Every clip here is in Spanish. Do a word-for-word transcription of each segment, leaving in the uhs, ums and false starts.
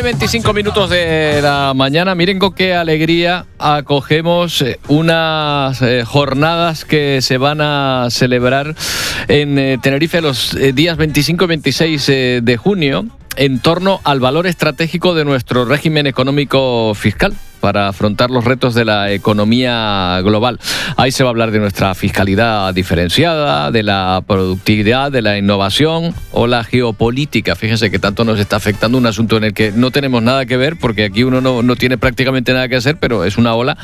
veinticinco minutos de la mañana. Miren con qué alegría acogemos unas eh, jornadas que se van a celebrar en eh, Tenerife los eh, días veinticinco y veintiséis eh, de junio en torno al valor estratégico de nuestro régimen económico fiscal para afrontar los retos de la economía global. Ahí se va a hablar de nuestra fiscalidad diferenciada, de la productividad, de la innovación o la geopolítica. Fíjense que tanto nos está afectando un asunto en el que no tenemos nada que ver, porque aquí uno no, no tiene prácticamente nada que hacer, pero es una ola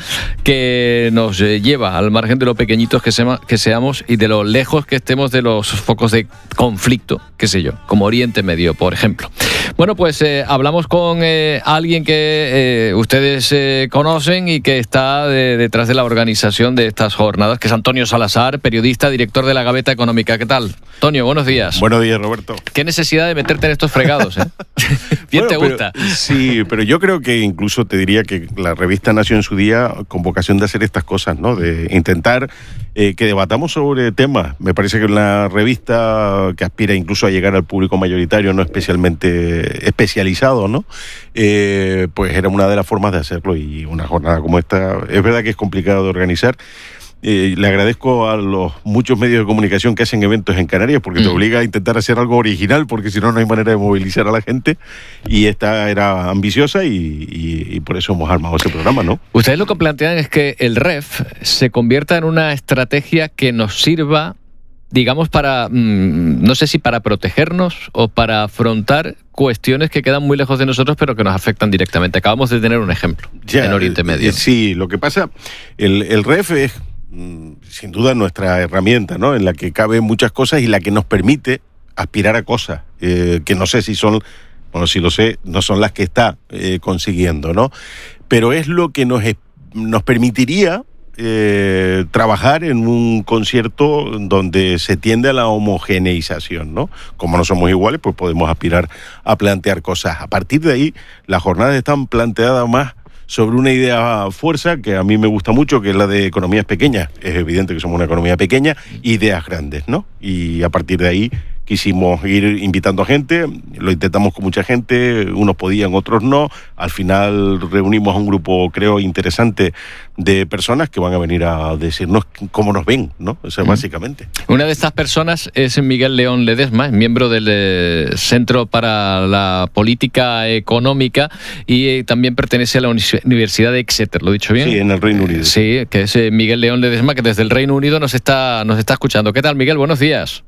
que nos lleva al margen de lo pequeñitos que, se, que seamos y de lo lejos que estemos de los focos de conflicto, qué sé yo, como Oriente Medio, por ejemplo. Bueno, pues eh, hablamos con eh, alguien que eh, ustedes eh, conocen y que está de, detrás de la organización de estas jornadas, que es Antonio Salazar, periodista, director de La Gaveta Económica. ¿Qué tal? Antonio, buenos días. Buenos días, Roberto. Qué necesidad de meterte en estos fregados, ¿eh? Bien, bueno, te gusta. Pero, sí, pero yo creo que incluso te diría que la revista nació en su día con vocación de hacer estas cosas, ¿no? De intentar eh, que debatamos sobre temas. Me parece que una revista que aspira incluso a llegar al público mayoritario, no especialmente especializado, ¿no? Eh, pues era una de las formas de hacerlo, y una jornada como esta es verdad que es complicado de organizar. Eh, le agradezco a los muchos medios de comunicación que hacen eventos en Canarias, porque mm. te obliga a intentar hacer algo original, porque si no, no hay manera de movilizar a la gente, y esta era ambiciosa y, y, y por eso hemos armado ese programa, ¿no? Ustedes lo que plantean es que el R E F se convierta en una estrategia que nos sirva, digamos, para, mmm, no sé si para protegernos o para afrontar cuestiones que quedan muy lejos de nosotros, pero que nos afectan directamente. Acabamos de tener un ejemplo ya, en Oriente Medio. Eh, sí, lo que pasa, el, el R E F es sin duda nuestra herramienta, ¿no? En la que caben muchas cosas y la que nos permite aspirar a cosas eh, que no sé si son, bueno, si lo sé, no son las que está eh, consiguiendo, ¿no? Pero es lo que nos, nos permitiría eh, trabajar en un concierto donde se tiende a la homogeneización, ¿no? Como no somos iguales, pues podemos aspirar a plantear cosas. A partir de ahí, las jornadas están planteadas más sobre una idea fuerza que a mí me gusta mucho, que es la de economías pequeñas. Es evidente que somos una economía pequeña, ideas grandes, ¿no? Y a partir de ahí quisimos ir invitando a gente, lo intentamos con mucha gente, unos podían, otros no. Al final reunimos a un grupo, creo, interesante de personas que van a venir a decirnos cómo nos ven, ¿no? O sea, básicamente. Una de estas personas es Miguel León Ledesma, miembro del eh, Centro para la Política Económica, y eh, también pertenece a la Universidad de Exeter, ¿lo he dicho bien? Sí, en el Reino Unido. Sí, que es eh, Miguel León Ledesma, que desde el Reino Unido nos está, nos está escuchando. ¿Qué tal, Miguel? Buenos días.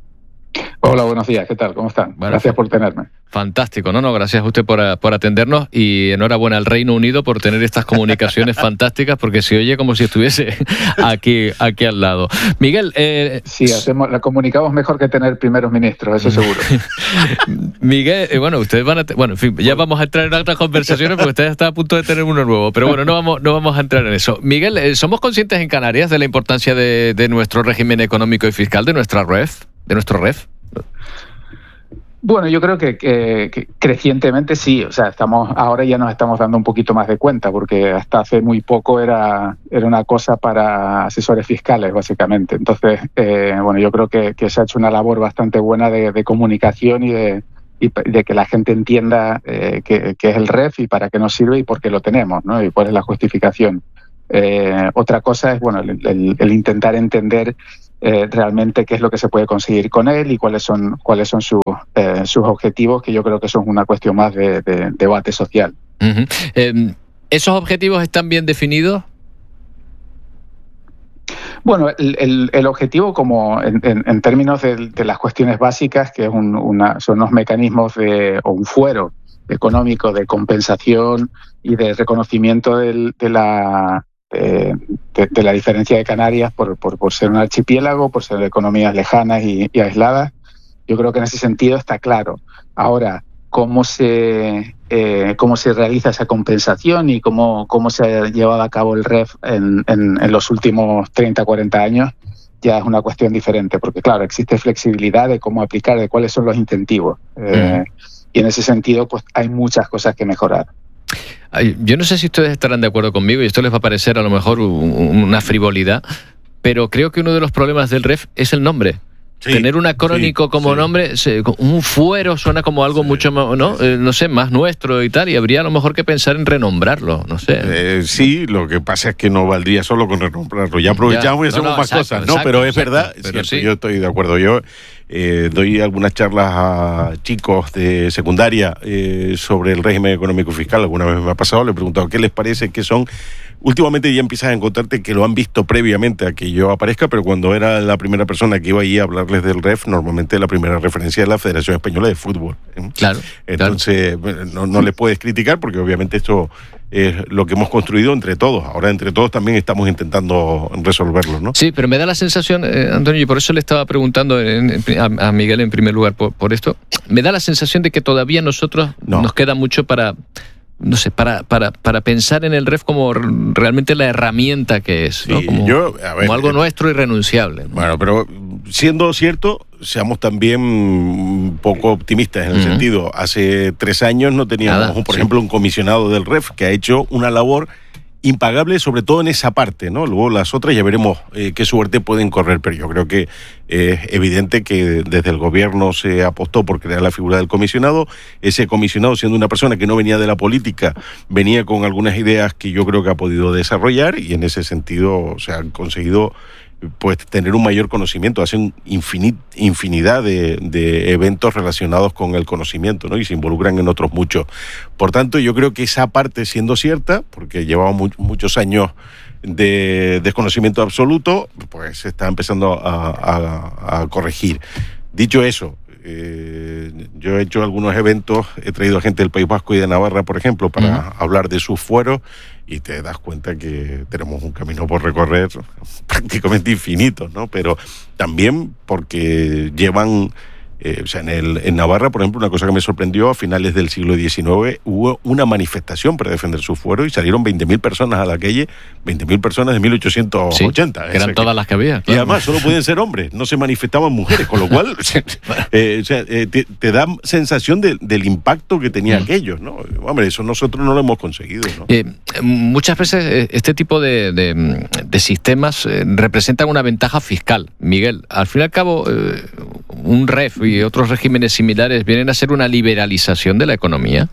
Hola, buenos días, ¿qué tal? ¿Cómo están? Bueno, gracias por tenerme. Fantástico, no, no, gracias a usted por, por atendernos, y enhorabuena al Reino Unido por tener estas comunicaciones fantásticas, porque se oye como si estuviese aquí, aquí al lado. Miguel... Eh... Sí, hacemos, la comunicamos mejor que tener primeros ministros, eso seguro. Miguel, eh, bueno, ustedes van a... Te... Bueno, en fin, ya vamos a entrar en otras conversaciones porque usted está a punto de tener uno nuevo, pero bueno, no vamos, no vamos a entrar en eso. Miguel, eh, ¿somos conscientes en Canarias de la importancia de, de nuestro régimen económico y fiscal, de nuestra R E F, de nuestro R E F? Bueno, yo creo que, que, que crecientemente sí, o sea, estamos ahora ya nos estamos dando un poquito más de cuenta, porque hasta hace muy poco era, era una cosa para asesores fiscales, básicamente. Entonces, eh, bueno, yo creo que, que se ha hecho una labor bastante buena de, de comunicación y de, y de que la gente entienda eh, qué, qué es el R E F y para qué nos sirve y por qué lo tenemos, ¿no? Y cuál es la justificación. Eh, otra cosa es, bueno, el, el, el intentar entender Eh, realmente qué es lo que se puede conseguir con él y cuáles son cuáles son sus eh, sus objetivos, que yo creo que son una cuestión más de, de debate social. Uh-huh. Eh, ¿Esos objetivos están bien definidos? Bueno, el, el, el objetivo, como en, en, en términos de, de las cuestiones básicas, que es un, una, son unos mecanismos de, o un fuero económico de compensación y de reconocimiento del, de la De, de, de la diferencia de Canarias por, por, por ser un archipiélago, por ser economías lejanas y, y aisladas. Yo creo que en ese sentido está claro. Ahora, cómo se eh, cómo se realiza esa compensación y cómo, cómo se ha llevado a cabo el R E F en, en, en los últimos treinta, cuarenta años, ya es una cuestión diferente, porque claro, existe flexibilidad de cómo aplicar, de cuáles son los incentivos. Eh, mm. Y en ese sentido, pues hay muchas cosas que mejorar. Yo no sé si ustedes estarán de acuerdo conmigo, y esto les va a parecer a lo mejor una frivolidad, pero creo que uno de los problemas del R E F es el nombre. Sí, tener un acrónico sí, como sí. nombre, un fuero suena como algo sí, mucho más, ¿no? Sí. Eh, no sé, más nuestro y tal, y habría a lo mejor que pensar en renombrarlo, no sé. Eh, sí, lo que pasa es que no valdría solo con renombrarlo, ya aprovechamos ya. y hacemos no, no, más exacto, cosas, ¿no? Exacto, pero es exacto, verdad, pero cierto, sí. yo estoy de acuerdo. Yo eh, doy algunas charlas a chicos de secundaria eh, sobre el régimen económico fiscal, alguna vez me ha pasado, le he preguntado qué les parece, qué son. Últimamente ya empiezas a encontrarte que lo han visto previamente a que yo aparezca, pero cuando era la primera persona que iba ahí a hablarles del R E F, normalmente la primera referencia es la Federación Española de Fútbol. ¿eh? Claro. Entonces, claro. No, no les puedes criticar porque obviamente esto es lo que hemos construido entre todos. Ahora entre todos también estamos intentando resolverlo, ¿no? Sí, pero me da la sensación, eh, Antonio, y por eso le estaba preguntando en, en, a, a Miguel en primer lugar por, por esto, me da la sensación de que todavía nosotros no. nos queda mucho para... no sé, para, para, para pensar en el R E F como realmente la herramienta que es, ¿no? Sí, como, yo, a ver, como algo eh, nuestro irrenunciable, ¿no? Bueno, pero siendo cierto, seamos también un poco optimistas en el uh-huh. sentido. Hace tres años no teníamos, Nada, por sí. ejemplo, un comisionado del R E F que ha hecho una labor impagable, sobre todo en esa parte, ¿no? Luego las otras ya veremos eh, qué suerte pueden correr, pero yo creo que es evidente que desde el gobierno se apostó por crear la figura del comisionado. Ese comisionado, siendo una persona que no venía de la política, venía con algunas ideas que yo creo que ha podido desarrollar y en ese sentido se han conseguido pues tener un mayor conocimiento, hacen infinit, infinidad de, de eventos relacionados con el conocimiento, ¿no? Y se involucran en otros muchos. Por tanto, yo creo que esa parte, siendo cierta, porque llevamos mu- muchos años de desconocimiento absoluto, pues se está empezando a, a, a corregir. Dicho eso, eh, yo he hecho algunos eventos, he traído a gente del País Vasco y de Navarra, por ejemplo, para uh-huh. hablar de sus fueros, y te das cuenta que tenemos un camino por recorrer prácticamente infinito, ¿no? Pero también porque llevan... Eh, o sea, en, el, en Navarra, por ejemplo, una cosa que me sorprendió, a finales del siglo diecinueve hubo una manifestación para defender su fuero y salieron veinte mil personas a la calle, veinte mil personas de mil ochocientos ochenta. Sí, que eran o sea, todas que, las que había. Claro. Y además solo podían ser hombres, no se manifestaban mujeres, con lo cual eh, o sea, eh, te, te da sensación de, del impacto que tenía mm. aquellos, ¿no? Hombre, eso nosotros no lo hemos conseguido, ¿no? Eh, muchas veces este tipo de, de, de sistemas eh, representan una ventaja fiscal, Miguel. Al fin y al cabo, eh, un R E F y otros regímenes similares vienen a ser una liberalización de la economía.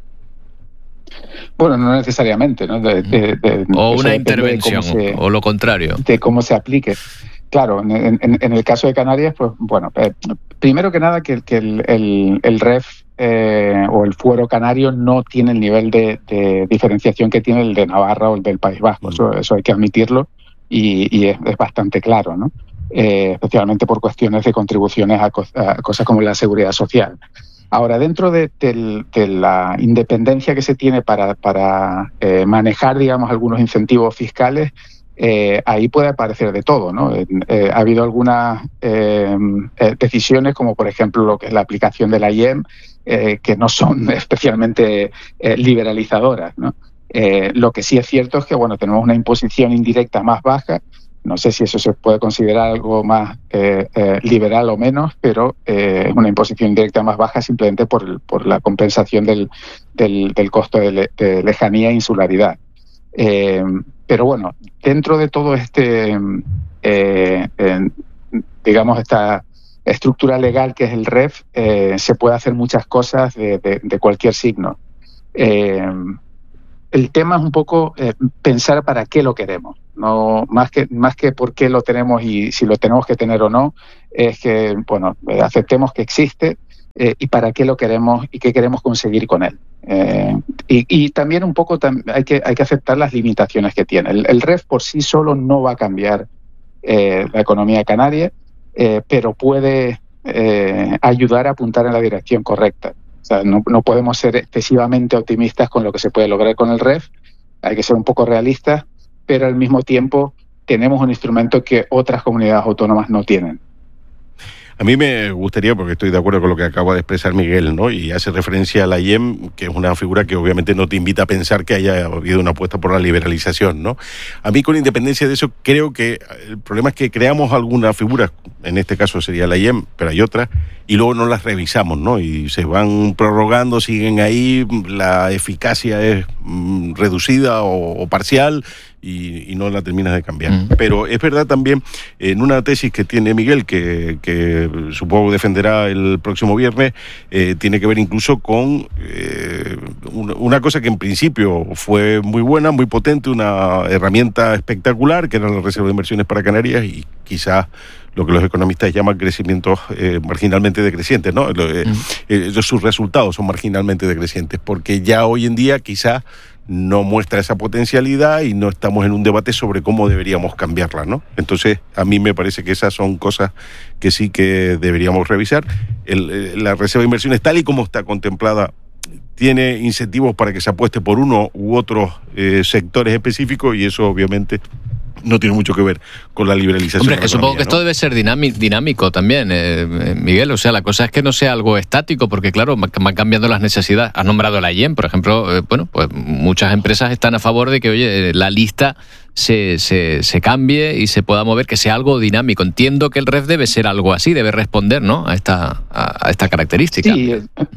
Bueno, no necesariamente, ¿no? De, de, de, o una intervención, se, o lo contrario. De cómo se aplique. Claro, en, en, en el caso de Canarias, pues bueno, eh, primero que nada que, que el, el, el R E F eh, o el fuero canario no tiene el nivel de, de diferenciación que tiene el de Navarra o el del País Vasco. Eso, eso hay que admitirlo y, y es, es bastante claro, ¿no? Eh, especialmente por cuestiones de contribuciones a, co- a cosas como la seguridad social. Ahora, dentro de, de, de la independencia que se tiene para, para eh, manejar, digamos, algunos incentivos fiscales, eh, ahí puede aparecer de todo, ¿no? Eh, ha habido algunas eh, eh, decisiones, como por ejemplo lo que es la aplicación de la I E M, eh, que no son especialmente eh, liberalizadoras, ¿no? Eh, lo que sí es cierto es que, bueno, tenemos una imposición indirecta más baja. No sé si eso se puede considerar algo más eh, eh, liberal o menos, pero es eh, una imposición indirecta más baja simplemente por, el, por la compensación del, del, del costo de, le, de lejanía e insularidad. Eh, pero bueno, dentro de todo este, eh, eh, digamos, esta estructura legal que es el R E F, eh, se puede hacer muchas cosas de, de, de cualquier signo. Eh, el tema es un poco eh, pensar para qué lo queremos. No, más que más que por qué lo tenemos y si lo tenemos que tener o no, es que, bueno, aceptemos que existe eh, y para qué lo queremos y qué queremos conseguir con él. Eh, y, y también un poco tam- hay que hay que aceptar las limitaciones que tiene. El, el R E F por sí solo no va a cambiar eh, la economía canaria, eh, pero puede eh, ayudar a apuntar en la dirección correcta. O sea, no, no podemos ser excesivamente optimistas con lo que se puede lograr con el R E F. Hay que ser un poco realistas, pero al mismo tiempo tenemos un instrumento que otras comunidades autónomas no tienen. A mí me gustaría, porque estoy de acuerdo con lo que acaba de expresar Miguel, ¿no? Y hace referencia a la I E M, que es una figura que obviamente no te invita a pensar que haya habido una apuesta por la liberalización, ¿no? A mí, con independencia de eso, creo que el problema es que creamos algunas figuras, en este caso sería la I E M, pero hay otras, y luego no las revisamos, ¿no? Y se van prorrogando, siguen ahí, la eficacia es mm, reducida o, o parcial, y, y no la terminas de cambiar. Mm. Pero es verdad también, en una tesis que tiene Miguel, que, que supongo defenderá el próximo viernes, eh, tiene que ver incluso con eh, una, una cosa que en principio fue muy buena, muy potente, una herramienta espectacular, que era la Reserva de Inversiones para Canarias, y quizás lo que los economistas llaman crecimientos eh, marginalmente decrecientes, ¿no? Eh, mm. eh, sus resultados son marginalmente decrecientes, porque ya hoy en día quizás no muestra esa potencialidad y no estamos en un debate sobre cómo deberíamos cambiarla, ¿no? Entonces, a mí me parece que esas son cosas que sí que deberíamos revisar. El, la Reserva de Inversiones, tal y como está contemplada, tiene incentivos para que se apueste por uno u otros eh, sectores específicos, y eso obviamente no tiene mucho que ver con la liberalización. Hombre, de la que supongo economía, que esto ¿no? debe ser dinámico, dinámico también, eh, Miguel. O sea, la cosa es que no sea algo estático, porque claro, van cambiando las necesidades. Has nombrado la I E M, por ejemplo. Eh, bueno, pues muchas empresas están a favor de que, oye, la lista se, se, se cambie y se pueda mover, que sea algo dinámico. Entiendo que el R E F debe ser algo así, debe responder, ¿no?, a esta, a, a esta característica. Sí.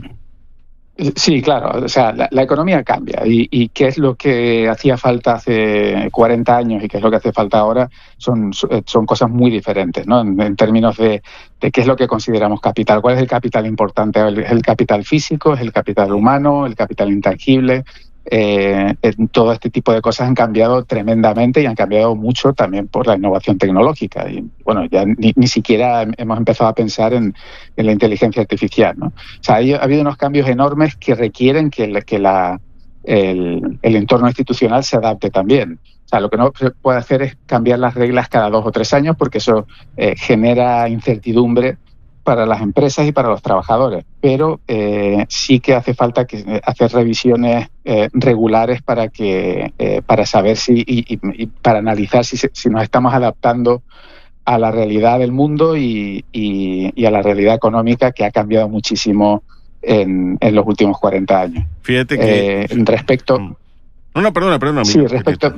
Sí, claro, o sea, la, la economía cambia y, y qué es lo que hacía falta hace cuarenta años y qué es lo que hace falta ahora son, son cosas muy diferentes, ¿no? En, en términos de, de qué es lo que consideramos capital, cuál es el capital importante, ¿es el capital físico, es el capital humano, el capital intangible? Eh, todo este tipo de cosas han cambiado tremendamente y han cambiado mucho también por la innovación tecnológica. Y bueno, ya ni, ni siquiera hemos empezado a pensar en, en la inteligencia artificial, ¿no? O sea, hay, ha habido unos cambios enormes que requieren que, que la, el, el entorno institucional se adapte también. O sea, lo que no se puede hacer es cambiar las reglas cada dos o tres años, porque eso eh, genera incertidumbre para las empresas y para los trabajadores, pero eh, sí que hace falta que hacer revisiones eh, regulares para que eh, para saber si y, y, y para analizar si, si nos estamos adaptando a la realidad del mundo y, y, y a la realidad económica, que ha cambiado muchísimo en, en los últimos cuarenta años. Fíjate que... Eh, respecto... No, no, perdona, perdona. Sí, respecto...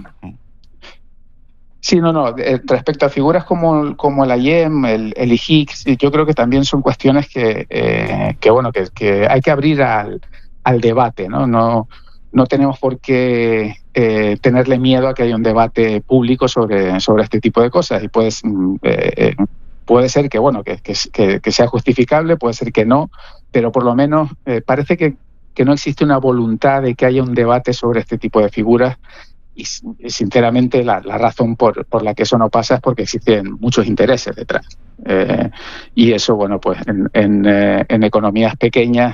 Sí, no, no. Respecto a figuras como, como la I E M, el, el I G I C, yo creo que también son cuestiones que, eh, que bueno, que, que hay que abrir al, al debate, ¿no? No, no tenemos por qué eh, tenerle miedo a que haya un debate público sobre, sobre este tipo de cosas. Y pues, eh, puede ser que, bueno, que, que, que sea justificable, puede ser que no, pero por lo menos eh, parece que, que no existe una voluntad de que haya un debate sobre este tipo de figuras. Y sinceramente la, la razón por, por la que eso no pasa es porque existen muchos intereses detrás. Eh, y eso, bueno, pues en, en, eh, en economías pequeñas,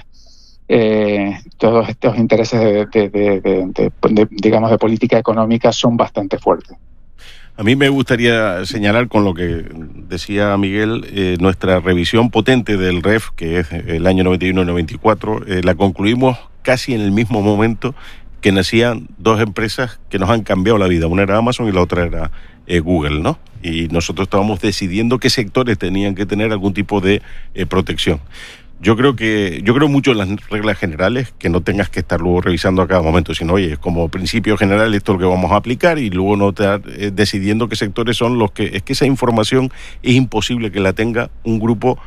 eh, todos estos intereses de, de, de, de, de, de, digamos, de política económica son bastante fuertes. A mí me gustaría señalar, con lo que decía Miguel, eh, nuestra revisión potente del R E F, que es el año noventa y uno noventa y cuatro, eh, la concluimos casi en el mismo momento que nacían dos empresas que nos han cambiado la vida. Una era Amazon y la otra era eh, Google, ¿no? Y nosotros estábamos decidiendo qué sectores tenían que tener algún tipo de eh, protección. Yo creo que yo creo mucho en las reglas generales, que no tengas que estar luego revisando a cada momento, sino, oye, como principio general esto es lo que vamos a aplicar, y luego no estar eh, decidiendo qué sectores son los que... Es que esa información es imposible que la tenga un grupo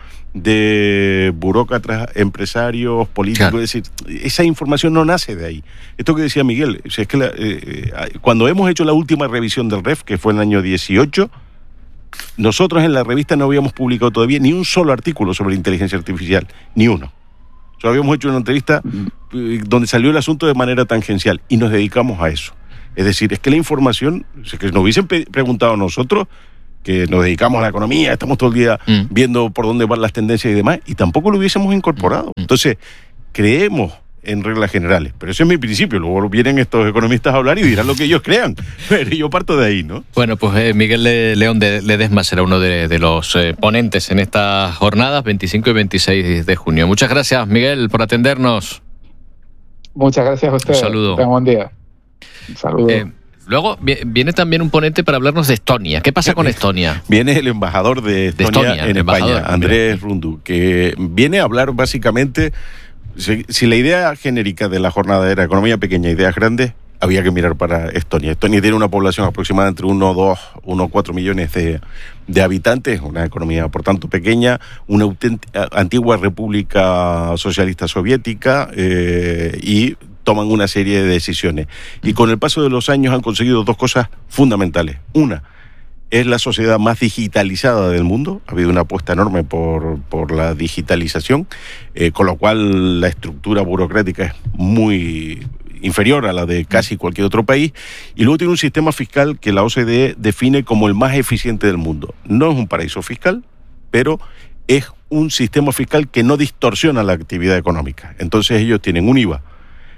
de burócratas, empresarios, políticos. Claro. Es decir, esa información no nace de ahí. Esto que decía Miguel, o sea, es que la, eh, cuando hemos hecho la última revisión del R E F, que fue en el año dieciocho, nosotros en la revista no habíamos publicado todavía ni un solo artículo sobre inteligencia artificial, ni uno. Solo habíamos hecho una entrevista eh, donde salió el asunto de manera tangencial, y nos dedicamos a eso. Es decir, es que la información, si es que nos hubiesen pe- preguntado a nosotros, que nos dedicamos a la economía, estamos todo el día mm. viendo por dónde van las tendencias y demás, y tampoco lo hubiésemos incorporado. Mm. Entonces, creemos en reglas generales, pero ese es mi principio. Luego vienen estos economistas a hablar y dirán lo que ellos crean, pero yo parto de ahí, ¿no? Bueno, pues eh, Miguel Le- León de Ledesma será uno de, de los eh, ponentes en estas jornadas veinticinco y veintiséis de junio. Muchas gracias, Miguel, por atendernos. Muchas gracias a ustedes. Un saludo. Tengan buen día. Un saludo. Eh, Luego viene también un ponente para hablarnos de Estonia. ¿Qué pasa con Estonia? Viene el embajador de Estonia, de Estonia en España, Andrés Rundu, que viene a hablar básicamente, si, si la idea genérica de la jornada era economía pequeña, ideas grandes, había que mirar para Estonia. Estonia tiene una población aproximada entre uno, dos, uno, cuatro millones de, de habitantes, una economía por tanto pequeña, una auténtica, antigua república socialista soviética, eh, y toman una serie de decisiones. Y con el paso de los años han conseguido dos cosas fundamentales. Una, es la sociedad más digitalizada del mundo. Ha habido una apuesta enorme por, por la digitalización, eh, con lo cual la estructura burocrática es muy inferior a la de casi cualquier otro país. Y luego tiene un sistema fiscal que la O C D E define como el más eficiente del mundo. No es un paraíso fiscal, pero es un sistema fiscal que no distorsiona la actividad económica. Entonces ellos tienen un I V A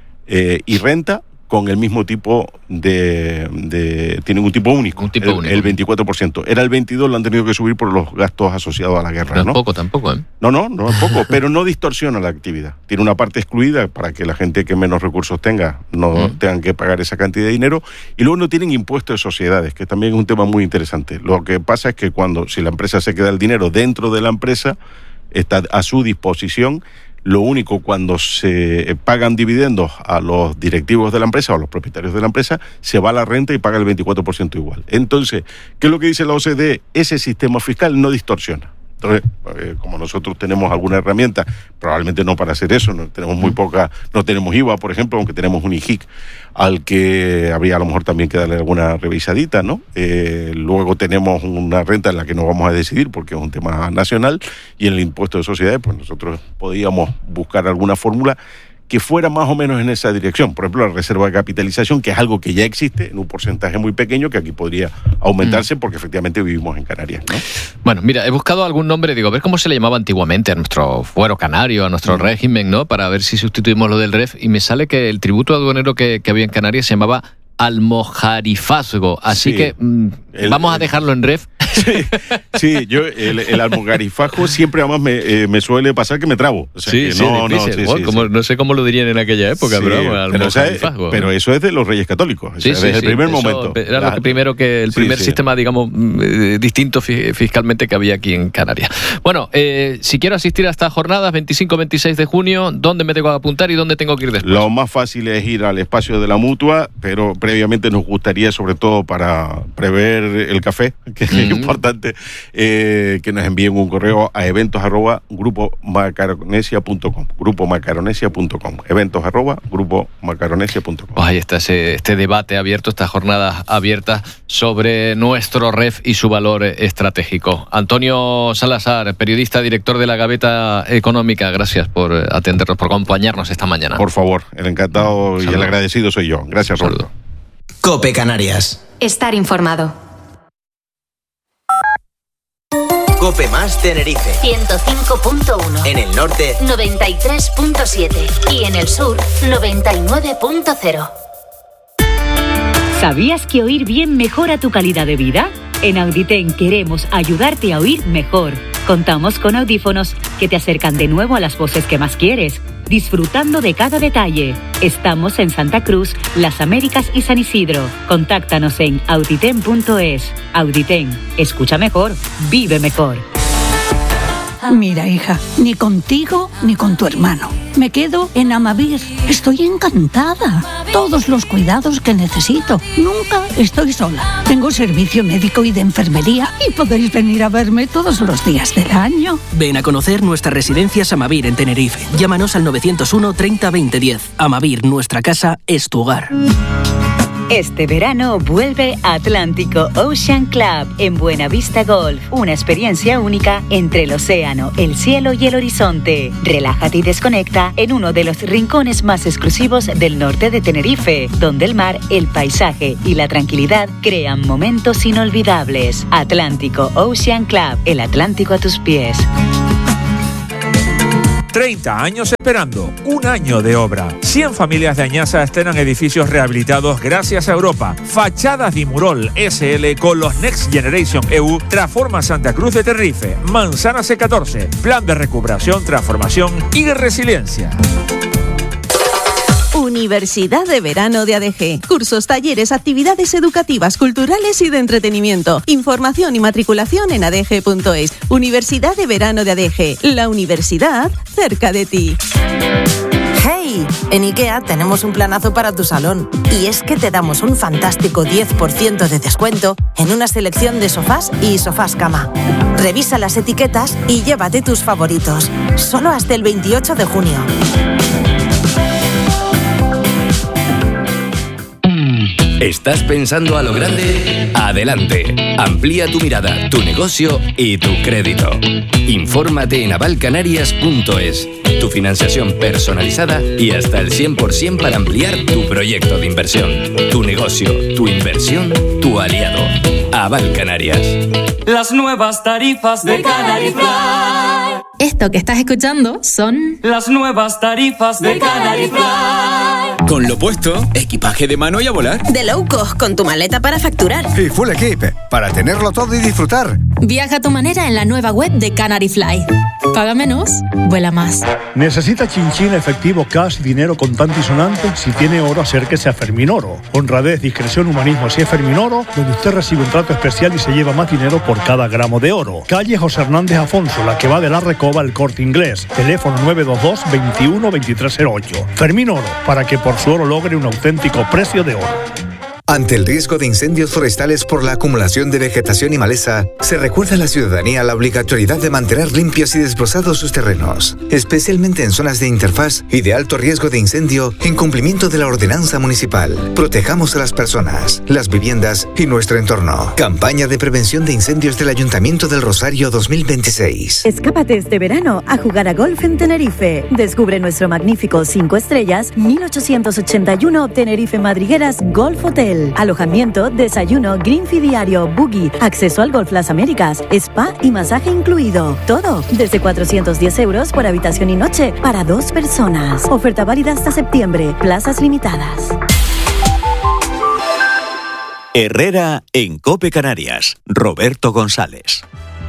eh, y renta con el mismo tipo de, de... Tienen un tipo único, un tipo el, único. el veinticuatro por ciento. Era el veintidós por ciento, lo han tenido que subir por los gastos asociados a la guerra. No, ¿no? es poco tampoco, ¿eh? No, no, no es poco, pero no distorsiona la actividad. Tiene una parte excluida para que la gente que menos recursos tenga no mm. tengan que pagar esa cantidad de dinero. Y luego no tienen impuestos de sociedades, que también es un tema muy interesante. Lo que pasa es que cuando, si la empresa se queda el dinero dentro de la empresa, está a su disposición. Lo único, cuando se pagan dividendos a los directivos de la empresa o a los propietarios de la empresa, se va a la renta y paga el veinticuatro por ciento igual. Entonces, ¿qué es lo que dice la O C D E? Ese sistema fiscal no distorsiona. Entonces, eh, como nosotros tenemos alguna herramienta, probablemente no para hacer eso, no tenemos muy poca, no tenemos I V A, por ejemplo, aunque tenemos un I J I C al que habría a lo mejor también que darle alguna revisadita, ¿no? Eh, luego tenemos una renta en la que no vamos a decidir porque es un tema nacional, y en el impuesto de sociedades, pues nosotros podríamos buscar alguna fórmula que fuera más o menos en esa dirección. Por ejemplo, la reserva de capitalización, que es algo que ya existe en un porcentaje muy pequeño, que aquí podría aumentarse mm. porque efectivamente vivimos en Canarias, ¿no? Bueno, mira, he buscado algún nombre, digo, a ver cómo se le llamaba antiguamente a nuestro fuero canario, a nuestro mm. régimen, ¿no? Para ver si sustituimos lo del R E F, y me sale que el tributo aduanero que, que había en Canarias se llamaba almojarifazgo, así sí, que mmm, el, vamos a dejarlo en R E F. Sí, sí, yo el, el almogarifajo siempre además me, eh, me suele pasar que me trabo. O sea, sí, que sí, no, no, sí, wow, sí, como, sí. No sé cómo lo dirían en aquella época, sí, pero vamos, pero, o sea, pero eso es de los Reyes Católicos, sí, o sea, sí, desde sí, el primer eso momento. Era la, lo que primero que el primer sí, sistema, sí. digamos, eh, distinto fi- fiscalmente que había aquí en Canarias. Bueno, eh, si quiero asistir a estas jornadas, veinticinco veintiséis de junio, ¿dónde me tengo que apuntar y dónde tengo que ir después? Lo más fácil es ir al espacio de la Mutua, pero previamente nos gustaría, sobre todo para prever el café, que es mm. importante, eh, que nos envíen un correo a eventos arroba grupo macaronesia punto com, grupo macaronesia punto com, eventos arroba grupo macaronesia punto com. Pues ahí está ese, este debate abierto, estas jornadas abiertas sobre nuestro R E F y su valor estratégico. Antonio Salazar, periodista, director de La Gaveta Económica, gracias por atendernos, por acompañarnos esta mañana. Por favor, el encantado Saludo. y el agradecido soy yo. Gracias, Roberto. COPE Canarias. Estar informado. COPE más Tenerife. ciento cinco punto uno. En el norte. noventa y tres punto siete. Y en el sur, noventa y nueve punto cero. ¿Sabías que oír bien mejora tu calidad de vida? En Auditen queremos ayudarte a oír mejor. Contamos con audífonos que te acercan de nuevo a las voces que más quieres, disfrutando de cada detalle. Estamos en Santa Cruz, Las Américas y San Isidro. Contáctanos en auditen punto es. Auditen, escucha mejor, vive mejor. Mira, hija, ni contigo ni con tu hermano. Me quedo en Amavir. Estoy encantada. Todos los cuidados que necesito. Nunca estoy sola. Tengo servicio médico y de enfermería y podéis venir a verme todos los días del año. Ven a conocer nuestras residencias Amavir en Tenerife. Llámanos al novecientos uno treinta veinte diez. Amavir, nuestra casa es tu hogar. Este verano vuelve Atlántico Ocean Club en Buenavista Golf. Una experiencia única entre el océano, el cielo y el horizonte. Relájate y desconecta en uno de los rincones más exclusivos del norte de Tenerife, donde el mar, el paisaje y la tranquilidad crean momentos inolvidables. Atlántico Ocean Club, el Atlántico a tus pies. treinta años esperando, un año de obra. cien familias de Añaza estrenan edificios rehabilitados gracias a Europa. Fachadas Dimurol S L con los Next Generation E U transforma Santa Cruz de Tenerife. Manzana C catorce, plan de recuperación, transformación y resiliencia. Universidad de Verano de A D G. Cursos, talleres, actividades educativas, culturales y de entretenimiento. Información y matriculación en a d g punto es. Universidad de Verano de A D G. La universidad cerca de ti. ¡Hey! En IKEA tenemos un planazo para tu salón. Y es que te damos un fantástico diez por ciento de descuento en una selección de sofás y sofás cama. Revisa las etiquetas y llévate tus favoritos. Solo hasta el veintiocho de junio. ¿Estás pensando a lo grande? Adelante. Amplía tu mirada, tu negocio y tu crédito. Infórmate en aval canarias punto es. Tu financiación personalizada y hasta el cien por ciento para ampliar tu proyecto de inversión. Tu negocio, tu inversión, tu aliado. Aval Canarias. Las nuevas tarifas de Canary Fly. Esto que estás escuchando son las nuevas tarifas de Canary Fly. Con lo puesto, equipaje de mano y a volar. De low cost, con tu maleta para facturar. Y full equip, para tenerlo todo y disfrutar. Viaja a tu manera en la nueva web de Canary Fly. Paga menos, vuela más. ¿Necesita chinchín, efectivo, cash, dinero contante y sonante? Si tiene oro, acérquese a Ferminoro. Honradez, discreción, humanismo, si es Ferminoro, donde usted recibe un trato especial y se lleva más dinero por cada gramo de oro. Calle José Hernández Afonso, la que va de la Recoba al Corte Inglés. Teléfono nueve dos dos, veintiuno, veintitrés cero ocho. Ferminoro, para que por su oro logre un auténtico precio de oro. Ante el riesgo de incendios forestales por la acumulación de vegetación y maleza, se recuerda a la ciudadanía la obligatoriedad de mantener limpios y desbrozados sus terrenos, especialmente en zonas de interfaz y de alto riesgo de incendio en cumplimiento de la ordenanza municipal. Protejamos a las personas, las viviendas y nuestro entorno. Campaña de prevención de incendios del Ayuntamiento del Rosario dos mil veintiséis. Escápate este verano a jugar a golf en Tenerife. Descubre nuestro magnífico cinco estrellas mil ochocientos ochenta y uno Tenerife Madrigueras Golf Hotel. Alojamiento, desayuno, green fee diario, buggy, acceso al Golf Las Américas, spa y masaje incluido. Todo desde cuatrocientos diez euros por habitación y noche para dos personas. Oferta válida hasta septiembre. Plazas limitadas. Herrera en COPE Canarias. Roberto González.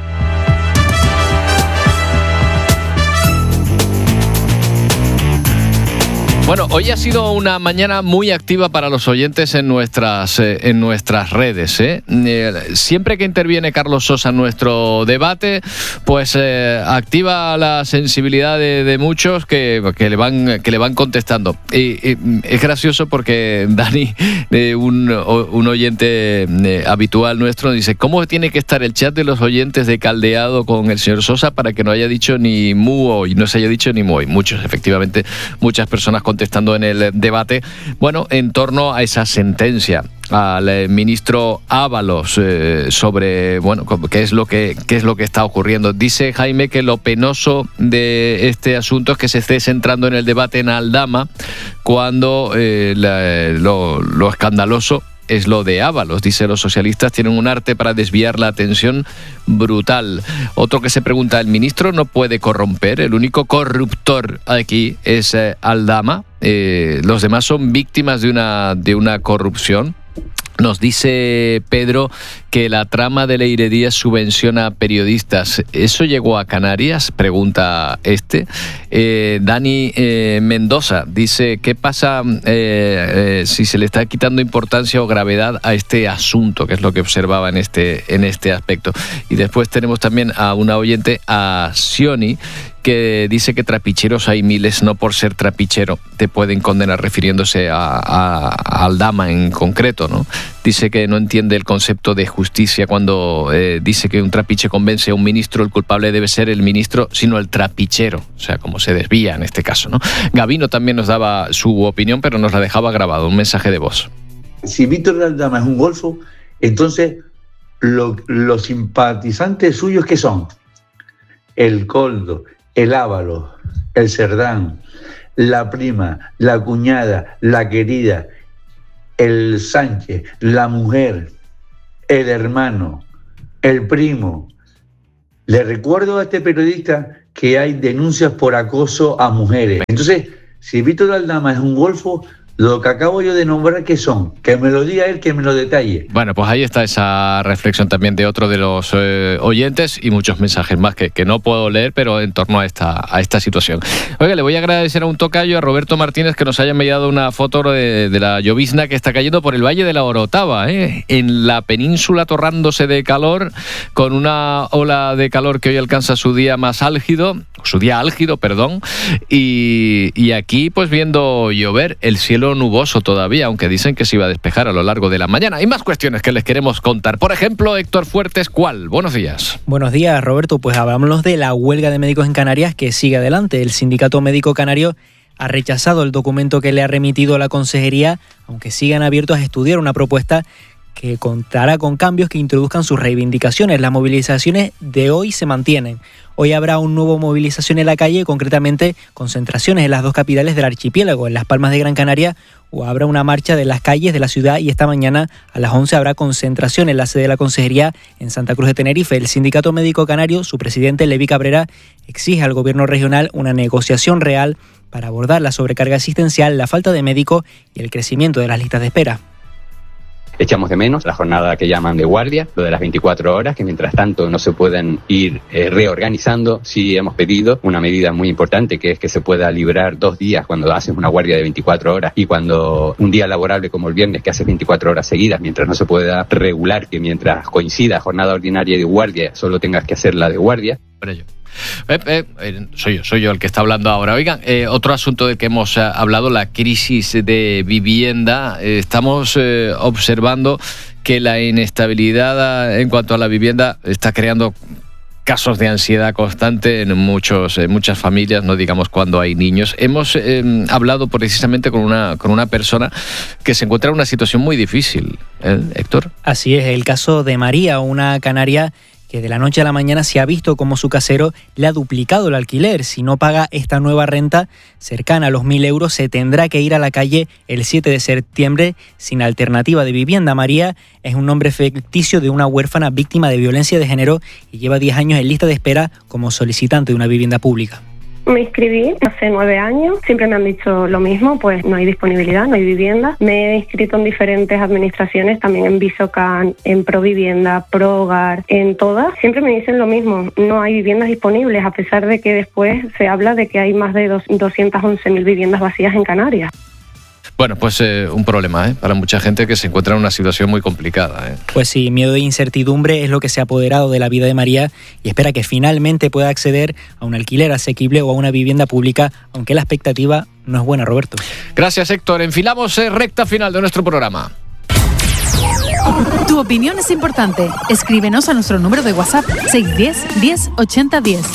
Bueno, hoy ha sido una mañana muy activa para los oyentes en nuestras eh, en nuestras redes. ¿eh? Eh, siempre que interviene Carlos Sosa en nuestro debate, pues eh, activa la sensibilidad de, de muchos que, que le van que le van contestando. Y, y es gracioso porque Dani, eh, un, un oyente eh, habitual nuestro, dice: ¿cómo tiene que estar el chat de los oyentes de Caldeado con el señor Sosa para que no haya dicho ni mu hoy, no se haya dicho ni mu hoy? Muchos, efectivamente, muchas personas contestando en el debate, bueno, en torno a esa sentencia al eh, ministro Ábalos eh, sobre, bueno, qué es lo que qué es lo que está ocurriendo. Dice Jaime que lo penoso de este asunto es que se esté centrando en el debate en Aldama cuando eh, la, lo, lo escandaloso es lo de Ábalos. Dice: los socialistas tienen un arte para desviar la atención brutal. Otro que se pregunta: ¿el ministro no puede corromper? El único corruptor aquí es eh, Aldama. Eh, los demás son víctimas de una, de una corrupción. Nos dice Pedro que la trama de Leire Díaz subvenciona a periodistas. ¿Eso llegó a Canarias? Pregunta este. Eh, Dani eh, Mendoza dice: ¿qué pasa eh, eh, si se le está quitando importancia o gravedad a este asunto? Que es lo que observaba en este, en este aspecto. Y después tenemos también a una oyente, a Sioni, que dice que trapicheros hay miles, no por ser trapichero te pueden condenar, refiriéndose a, a, a Aldama en concreto, ¿no? Dice que no entiende el concepto de justicia cuando eh, dice que un trapiche convence a un ministro, el culpable debe ser el ministro, sino el trapichero, o sea, como se desvía en este caso, ¿no? Gabino también nos daba su opinión, pero nos la dejaba grabado, un mensaje de voz. Si Víctor Aldama es un golfo, entonces lo, los simpatizantes suyos, ¿qué son? El Coldo, el Ábalos, el Cerdán, la prima, la cuñada, la querida, el Sánchez, la mujer, el hermano, el primo. Le recuerdo a este periodista que hay denuncias por acoso a mujeres. Entonces, si Víctor Aldama es un golfo, lo que acabo yo de nombrar, ¿qué son? Que me lo diga él, que me lo detalle. Bueno, pues ahí está esa reflexión también de otro de los eh, oyentes y muchos mensajes más que, que no puedo leer, pero en torno a esta, a esta situación. Oiga, le voy a agradecer a un tocayo, a Roberto Martínez, que nos haya enviado una foto de, de la llovizna que está cayendo por el Valle de la Orotava, ¿eh? En la península, torrándose de calor, con una ola de calor que hoy alcanza su día más álgido, su día álgido, perdón, y, y aquí pues viendo llover, el cielo nuboso todavía, aunque dicen que se iba a despejar a lo largo de la mañana. Hay más cuestiones que les queremos contar. Por ejemplo, Héctor Fuertes, ¿cuál? Buenos días. Buenos días, Roberto. Pues hablamos de la huelga de médicos en Canarias que sigue adelante. El Sindicato Médico Canario ha rechazado el documento que le ha remitido la consejería, aunque sigan abiertos a estudiar una propuesta que contará con cambios que introduzcan sus reivindicaciones. Las movilizaciones de hoy se mantienen. Hoy habrá una nueva movilización en la calle, concretamente concentraciones en las dos capitales del archipiélago, en Las Palmas de Gran Canaria, o habrá una marcha de las calles de la ciudad, y esta mañana a las once habrá concentración en la sede de la consejería en Santa Cruz de Tenerife. El Sindicato Médico Canario, su presidente Levi Cabrera, exige al gobierno regional una negociación real para abordar la sobrecarga asistencial, la falta de médicos y el crecimiento de las listas de espera. Echamos de menos la jornada que llaman de guardia, lo de las veinticuatro horas, que mientras tanto no se pueden ir eh, reorganizando. Sí hemos pedido una medida muy importante, que es que se pueda librar dos días cuando haces una guardia de veinticuatro horas y cuando un día laborable como el viernes que haces veinticuatro horas seguidas, mientras no se pueda regular que mientras coincida jornada ordinaria y de guardia solo tengas que hacer la de guardia. Por ello. Eh, eh, eh, soy yo, soy yo el que está hablando ahora. Oigan, eh, otro asunto del que hemos eh, hablado, la crisis de vivienda. Eh, estamos eh, observando que la inestabilidad en cuanto a la vivienda está creando casos de ansiedad constante en muchos, en muchas familias, no digamos cuando hay niños. Hemos eh, hablado precisamente con una, con una persona que se encuentra en una situación muy difícil, ¿eh, Héctor? Así es, el caso de María, una canaria que de la noche a la mañana se ha visto como su casero le ha duplicado el alquiler. Si no paga esta nueva renta cercana a los mil euros, se tendrá que ir a la calle el siete de septiembre sin alternativa de vivienda. María es un nombre ficticio de una huérfana víctima de violencia de género y lleva diez años en lista de espera como solicitante de una vivienda pública. Me inscribí hace nueve años, siempre me han dicho lo mismo, pues no hay disponibilidad, no hay vivienda. Me he inscrito en diferentes administraciones, también en Visocan, en Provivienda, Prohogar, en todas. Siempre me dicen lo mismo, no hay viviendas disponibles, a pesar de que después se habla de que hay más de doscientas once mil viviendas vacías en Canarias. Bueno, pues eh, un problema ¿eh? para mucha gente que se encuentra en una situación muy complicada. ¿eh? Pues sí, miedo e incertidumbre es lo que se ha apoderado de la vida de María y espera que finalmente pueda acceder a un alquiler asequible o a una vivienda pública, aunque la expectativa no es buena, Roberto. Gracias, Héctor. Enfilamos eh, recta final de nuestro programa. Tu opinión es importante. Escríbenos a nuestro número de WhatsApp seis uno cero, diez, ochenta, diez.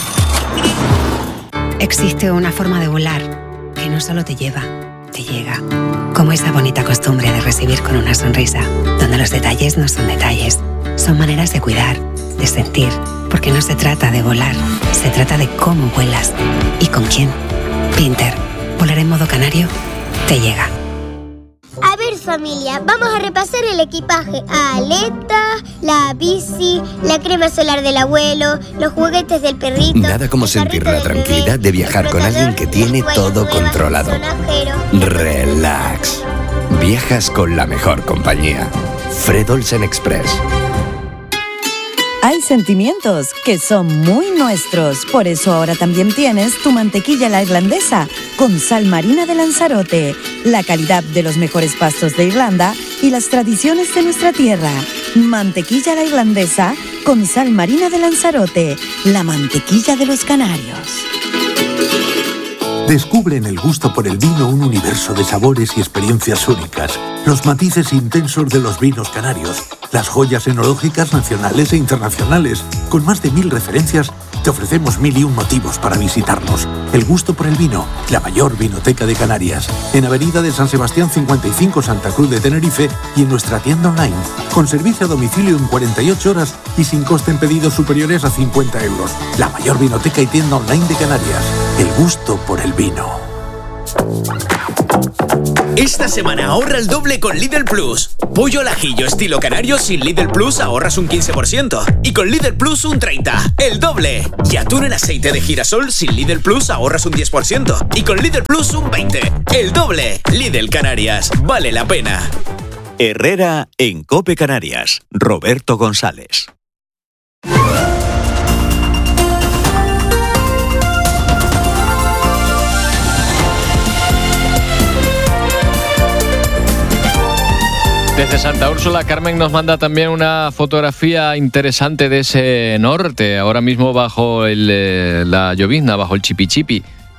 Existe una forma de volar que no solo te lleva, te llega. Como esa bonita costumbre de recibir con una sonrisa, donde los detalles no son detalles, son maneras de cuidar, de sentir, porque no se trata de volar, se trata de cómo vuelas y con quién. Pinter, volar en modo canario, te llega. A ver, familia, vamos a repasar el equipaje. Aletas, la bici, la crema solar del abuelo, los juguetes del perrito. Nada como sentir la tranquilidad de viajar con alguien que tiene todo controlado. Relax. Viajas con la mejor compañía. Fred Olsen Express. Hay sentimientos que son muy nuestros, por eso ahora también tienes tu mantequilla la irlandesa con sal marina de Lanzarote, la calidad de los mejores pastos de Irlanda y las tradiciones de nuestra tierra. Mantequilla la irlandesa con sal marina de Lanzarote, la mantequilla de los canarios. Descubre en el gusto por el vino un universo de sabores y experiencias únicas, los matices intensos de los vinos canarios, las joyas enológicas nacionales e internacionales. Con más de mil referencias, te ofrecemos mil y un motivos para visitarnos. El gusto por el vino, la mayor vinoteca de Canarias. En Avenida de San Sebastián cincuenta y cinco, Santa Cruz de Tenerife, y en nuestra tienda online, con servicio a domicilio en cuarenta y ocho horas y sin coste en pedidos superiores a cincuenta euros. La mayor vinoteca y tienda online de Canarias. El gusto por el vino. Esta semana ahorra el doble con Lidl Plus. Pollo al ajillo estilo canario sin Lidl Plus ahorras un quince por ciento. Y con Lidl Plus un treinta por ciento. El doble. Y atún en aceite de girasol sin Lidl Plus ahorras un diez por ciento. Y con Lidl Plus un veinte por ciento. El doble. Lidl Canarias. Vale la pena. Herrera en COPE Canarias. Roberto González. Desde Santa Úrsula, Carmen nos manda también una fotografía interesante de ese norte, ahora mismo bajo el, eh, la llovizna, bajo el chipi chipi.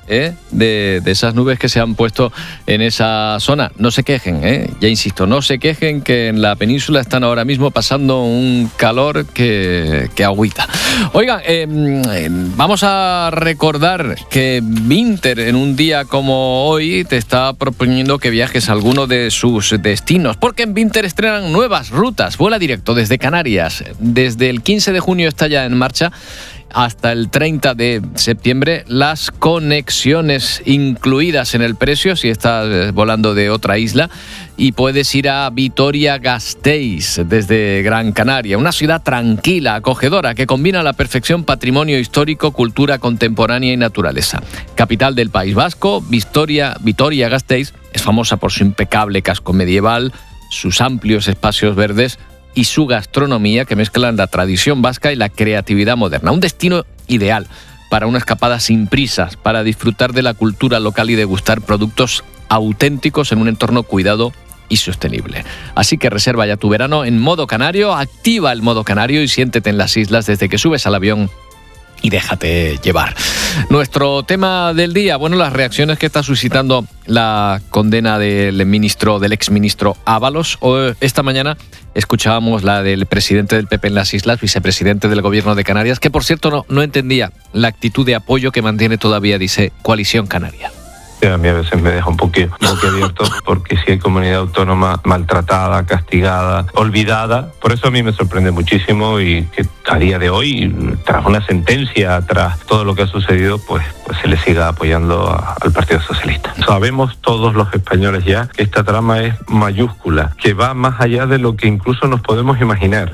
¿eh? de, de esas nubes que se han puesto en esa zona. No se quejen, ¿eh? ya insisto, no se quejen que en la península están ahora mismo pasando un calor que, que agüita. Oigan, eh, vamos a recordar que Vinter en un día como hoy te está proponiendo que viajes a alguno de sus destinos, porque en Vinter estrenan nuevas rutas. Vuela directo desde Canarias. Desde el quince de junio está ya en marcha hasta el treinta de septiembre las conexiones incluidas en el precio si estás volando de otra isla, y puedes ir a Vitoria-Gasteiz desde Gran Canaria, una ciudad tranquila, acogedora, que combina a la perfección patrimonio histórico, cultura contemporánea y naturaleza. Capital del País Vasco, Vitoria, Vitoria-Gasteiz es famosa por su impecable casco medieval, sus amplios espacios verdes y su gastronomía que mezclan la tradición vasca y la creatividad moderna. Un destino ideal para una escapada sin prisas, para disfrutar de la cultura local y degustar productos auténticos en un entorno cuidado y sostenible. Así que reserva ya tu verano en modo canario, activa el modo canario y siéntete en las islas desde que subes al avión y déjate llevar. Nuestro tema del día, bueno, las reacciones que está suscitando la condena del ministro, del exministro Ábalos. Esta mañana escuchábamos la del presidente del P P en las islas, vicepresidente del gobierno de Canarias, que por cierto no, no entendía la actitud de apoyo que mantiene todavía, dice, Coalición Canaria. A mí a veces me deja un poquito boquiabierto porque si hay comunidad autónoma maltratada, castigada, olvidada, por eso a mí me sorprende muchísimo y que a día de hoy, tras una sentencia, tras todo lo que ha sucedido, pues, pues se le siga apoyando a, al Partido Socialista. Sabemos todos los españoles ya que esta trama es mayúscula, que va más allá de lo que incluso nos podemos imaginar.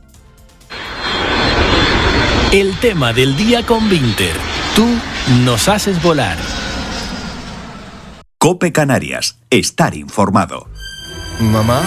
El tema del día con Vinter. Tú nos haces volar. COPE Canarias. Estar informado. Mamá.